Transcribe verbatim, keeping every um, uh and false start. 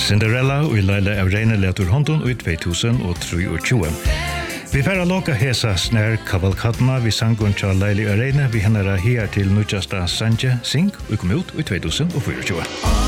Cinderella og Laila Avrene letur hånden ut två tusen tjugotre. Vi færa loka hesa snær kavalkadna vi sangun tja Laila Avrene vi hennara her til nutjasta Sanje Sing og kom ut i två tusen tjugotre.